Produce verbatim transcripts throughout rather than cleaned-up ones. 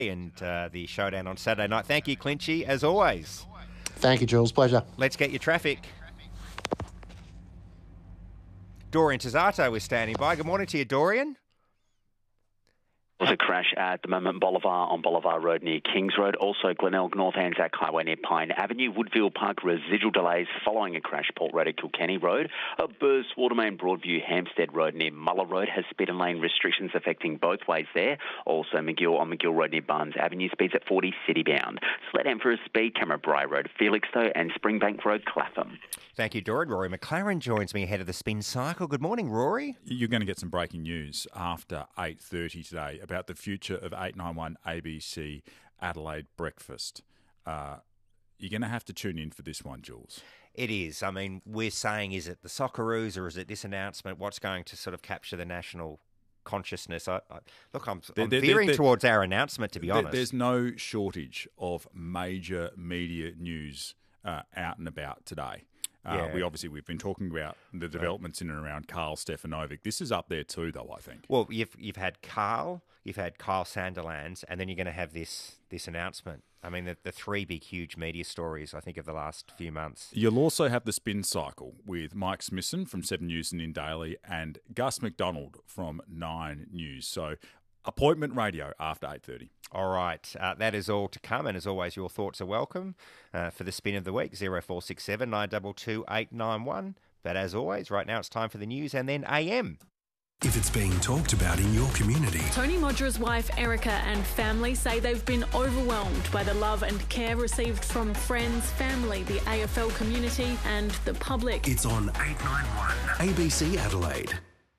and uh, the showdown on Saturday night. Thank you, Clinchy, as always. Thank you, Jules. Pleasure. Let's get your traffic. Dorian Tizzato is standing by. Good morning to you, Dorian. There's a crash at the moment, Bolivar on Bolivar Road near Kings Road. Also, Glenelg North Anzac Highway near Pine Avenue. Woodville Park, residual delays following a crash, Port Road at Kilkenny Road. Uh, Burrs, Watermain, Broadview, Hampstead Road near Muller Road has speed and lane restrictions affecting both ways there. Also, McGill on McGill Road near Barnes Avenue, speeds at forty city bound. Sled down for a speed camera, Bry Road, Felixstowe and Springbank Road, Clapham. Thank you, Dorian. Rory McLaren joins me ahead of the spin cycle. Good morning, Rory. You're going to get some breaking news after eight thirty today about the future of eight ninety-one A B C Adelaide Breakfast. Uh, you're going to have to tune in for this one, Jules. It is. I mean, we're saying, is it the Socceroos or is it this announcement? What's going to sort of capture the national consciousness? I, I, look, I'm, I'm there, veering there, towards our announcement, to be there, honest. There's no shortage of major media news uh, out and about today. Uh, Yeah. We obviously, we've been talking about the developments in and around Carl Stefanovic. This is up there too, though, I think. Well, you've you've had Carl, you've had Kyle Sandilands, and then you're going to have this this announcement. I mean, the, the three big, huge media stories, I think, of the last few months. You'll also have the spin cycle with Mike Smithson from Seven News and In Daily and Gus McDonald from Nine News. So, appointment radio after eight thirty. All right, uh, that is all to come, and as always, your thoughts are welcome uh, for the spin of the week, zero four six seven, nine two two, eight nine one. But as always, right now it's time for the news and then A M. If it's being talked about in your community. Tony Modra's wife Erica and family say they've been overwhelmed by the love and care received from friends, family, the A F L community and the public. It's on eight ninety-one A B C Adelaide.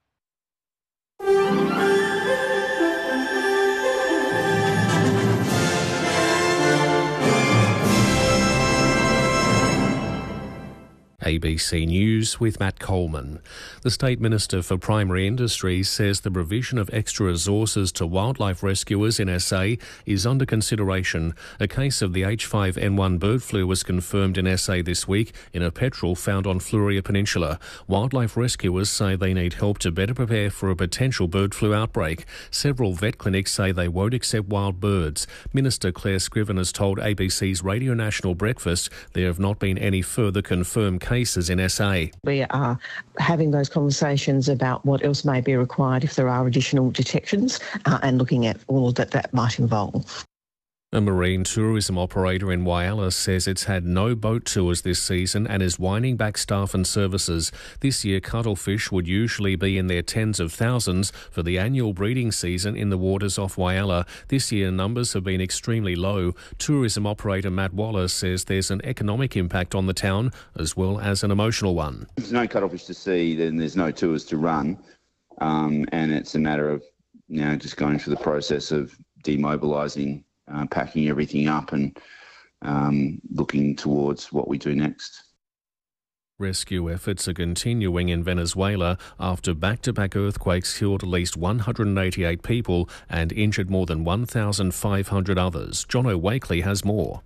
A B C News with Matt Coleman. The State Minister for Primary Industries says the provision of extra resources to wildlife rescuers in S A is under consideration. A case of the H five N one bird flu was confirmed in S A this week in a petrel found on Flouria Peninsula. Wildlife rescuers say they need help to better prepare for a potential bird flu outbreak. Several vet clinics say they won't accept wild birds. Minister Claire Scriven has told A B C's Radio National Breakfast there have not been any further confirmed cases cases in S A. We are having those conversations about what else may be required if there are additional detections uh, and looking at all that that might involve. A marine tourism operator in Whyalla says it's had no boat tours this season and is winding back staff and services. This year, cuttlefish would usually be in their tens of thousands for the annual breeding season in the waters off Whyalla. This year, numbers have been extremely low. Tourism operator Matt Wallace says there's an economic impact on the town as well as an emotional one. If there's no cuttlefish to see, then there's no tours to run, um, and it's a matter of, you know, just going through the process of demobilising, Uh, packing everything up and um, looking towards what we do next. Rescue efforts are continuing in Venezuela after back-to-back earthquakes killed at least one hundred eighty-eight people and injured more than one thousand five hundred others. John O'Wakely has more.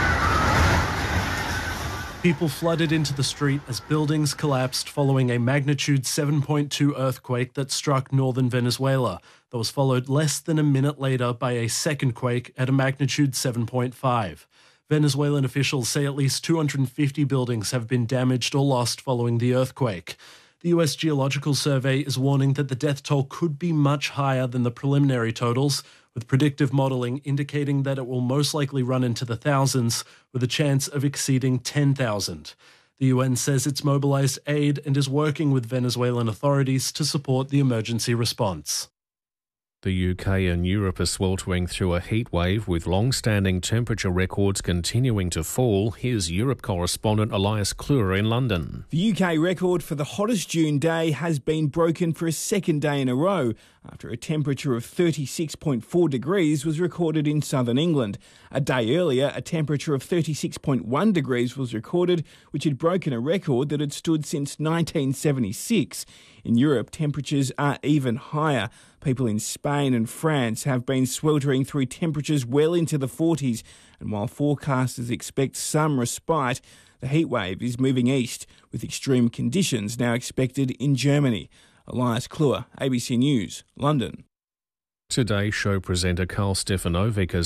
People flooded into the street as buildings collapsed following a magnitude seven point two earthquake that struck northern Venezuela. That was followed less than a minute later by a second quake at a magnitude seven point five. Venezuelan officials say at least two hundred fifty buildings have been damaged or lost following the earthquake. The U S Geological Survey is warning that the death toll could be much higher than the preliminary totals, with predictive modelling indicating that it will most likely run into the thousands, with a chance of exceeding ten thousand. The U N says it's mobilised aid and is working with Venezuelan authorities to support the emergency response. The U K and Europe are sweltering through a heat wave with long-standing temperature records continuing to fall. Here's Europe correspondent Elias Kluwer in London. The U K record for the hottest June day has been broken for a second day in a row after a temperature of thirty-six point four degrees was recorded in southern England. A day earlier, a temperature of thirty-six point one degrees was recorded, which had broken a record that had stood since nineteen seventy-six. In Europe, temperatures are even higher. People in Spain and France have been sweltering through temperatures well into the forties, and while forecasters expect some respite, the heatwave is moving east, with extreme conditions now expected in Germany. Elias Kluwer, A B C News, London. Today, show presenter Karl Stefanovic has